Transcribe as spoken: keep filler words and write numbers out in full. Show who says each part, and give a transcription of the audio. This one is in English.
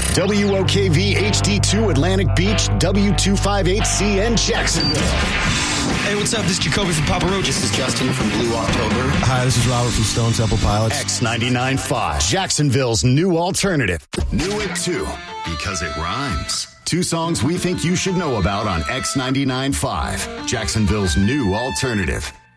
Speaker 1: W O K V H D two Atlantic Beach, W two fifty-eight C N Jacksonville.
Speaker 2: Hey, what's up? This is Jacoby from Papa Roach.
Speaker 3: This is Justin from Blue October.
Speaker 4: Hi, this is Robert from Stone Temple Pilots.
Speaker 1: X ninety-nine point five, Jacksonville's new alternative.
Speaker 5: Knew it too, because it rhymes. Two songs we think you should know about on X ninety-nine point five, Jacksonville's new alternative.